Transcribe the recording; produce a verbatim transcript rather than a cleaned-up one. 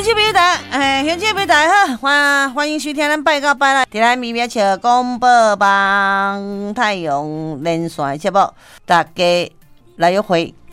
亲朋友大，哎，乡亲朋友大好，欢欢迎收听咱拜到拜啦，伫咱咪咪笑广播网太阳连线节目，大家来约会